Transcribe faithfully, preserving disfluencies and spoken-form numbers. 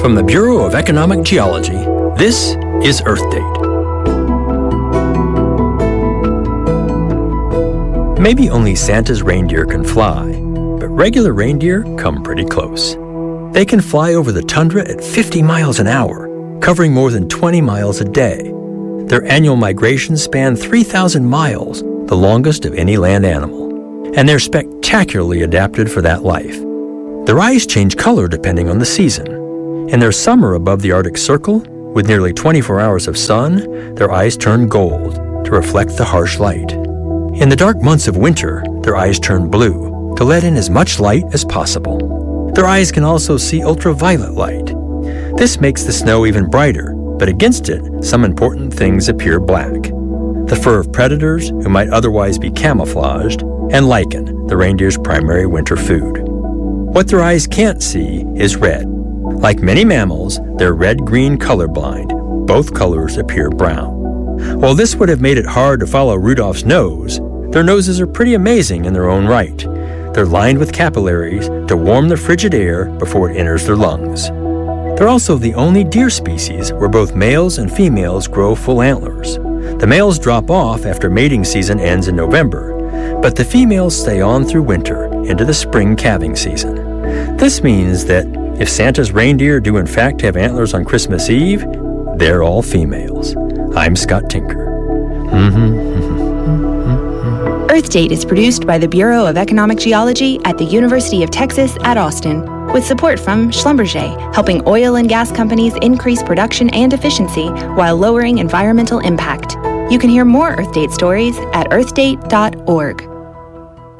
From the Bureau of Economic Geology, this is Earth Date. Maybe only Santa's reindeer can fly, but regular reindeer come pretty close. They can fly over the tundra at fifty miles an hour, covering more than twenty miles a day. Their annual migrations span three thousand miles, the longest of any land animal, and they're spectacularly adapted for that life. Their eyes change color depending on the season. In their summer above the Arctic Circle, with nearly twenty-four hours of sun, their eyes turn gold to reflect the harsh light. In the dark months of winter, their eyes turn blue to let in as much light as possible. Their eyes can also see ultraviolet light. This makes the snow even brighter, but against it, some important things appear black. The fur of predators, who might otherwise be camouflaged, and lichen, the reindeer's primary winter food. What their eyes can't see is red. Like many mammals, they're red-green colorblind. Both colors appear brown. While this would have made it hard to follow Rudolph's nose, their noses are pretty amazing in their own right. They're lined with capillaries to warm the frigid air before it enters their lungs. They're also the only deer species where both males and females grow full antlers. The males drop off after mating season ends in November, but the females stay on through winter into the spring calving season. This means that if Santa's reindeer do in fact have antlers on Christmas Eve, they're all females. I'm Scott Tinker. Mm-hmm. Earth Date is produced by the Bureau of Economic Geology at the University of Texas at Austin, with support from Schlumberger, helping oil and gas companies increase production and efficiency while lowering environmental impact. You can hear more Earth Date stories at earth date dot org.